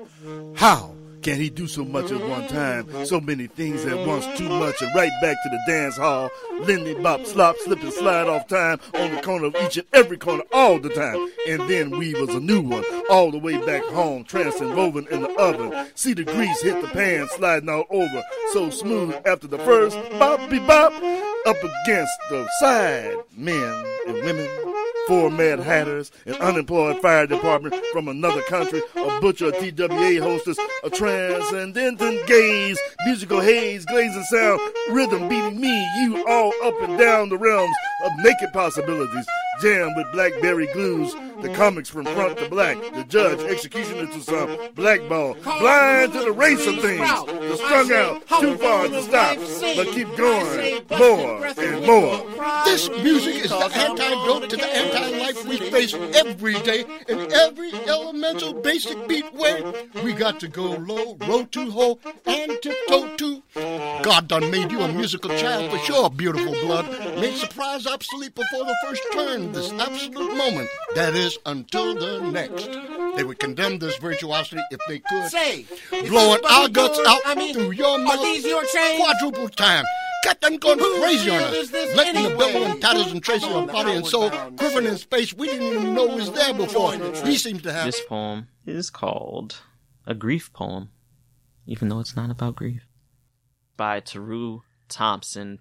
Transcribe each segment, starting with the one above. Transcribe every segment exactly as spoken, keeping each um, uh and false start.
How can he do so much at one time? So many things at once, too much. And right back to the dance hall. Lindy, bop, slop, slip and slide off time on the corner of each and every corner all the time. And then we was a new one, all the way back home, tranced and woven in the oven. See the grease hit the pan, sliding all over. So smooth after the first boppy bop. Up against the side, men and women. Four mad hatters, an unemployed fire department from another country, a butcher, a T W A hostess, a transcendental gaze, musical haze, glazing sound, rhythm beating me, you all up and down the realms of naked possibilities, jammed with blackberry glues, the comics from front to black, the judge, executioner to some blackball, blind to the race of things, the strung out, too far to stop, but keep going, more and more. This music is the antidote to the anti-life we face every day in every elemental basic beat way. We got to go low, row to ho, and tiptoe too. God done made you a musical child for sure, beautiful blood. Made surprise obsolete before the first turn, this absolute moment. That is, until the next. They would condemn this virtuosity if they could. Say, blowing our guts out I mean, through your mouth. Are these your chains? Quadruple time. Got them going Who crazy on is us. this Letting anyway? the bellow and tatters and traces of body and soul quivering in space we didn't even know was there before. He seems to have... This poem is called a grief poem, even though it's not about grief, by Taru Thompson.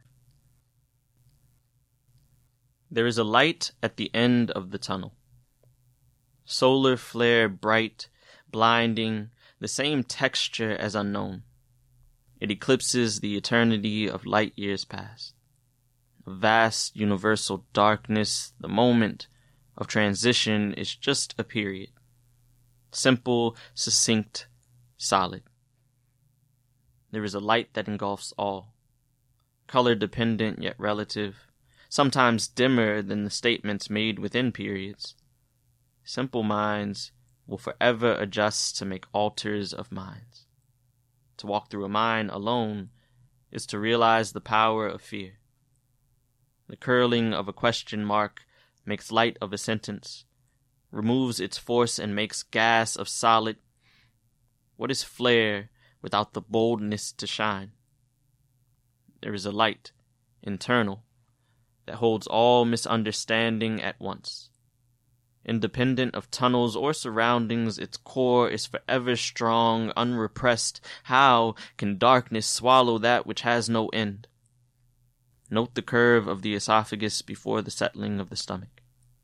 There is a light at the end of the tunnel. Solar flare bright, blinding, the same texture as unknown. It eclipses the eternity of light years past. A vast universal darkness, the moment of transition is just a period. Simple, succinct, solid. There is a light that engulfs all. Color dependent yet relative. Sometimes dimmer than the statements made within periods. Simple minds will forever adjust to make alters of minds. To walk through a mind alone is to realize the power of fear. The curling of a question mark makes light of a sentence, removes its force and makes gas of solid. What is flare without the boldness to shine? There is a light, internal, that holds all misunderstanding at once. Independent of tunnels or surroundings, its core is forever strong, unrepressed. How can darkness swallow that which has no end? Note the curve of the esophagus before the settling of the stomach.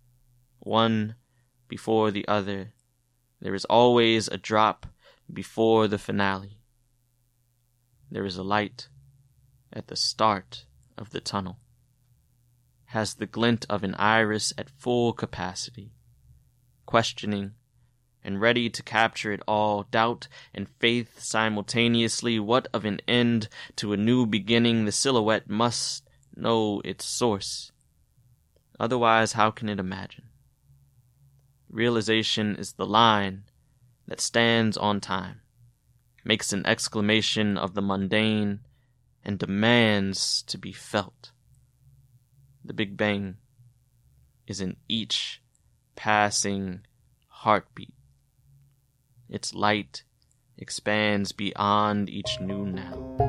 One before the other, there is always a drop before the finale. There is a light at the start of the tunnel. Has the glint of an iris at full capacity. Questioning, and ready to capture it all, doubt and faith simultaneously. What of an end to a new beginning? The silhouette must know its source. Otherwise, how can it imagine? Realization is the line that stands on time, makes an exclamation of the mundane, and demands to be felt. The Big Bang is in each passing heartbeat. Its light expands beyond each new now.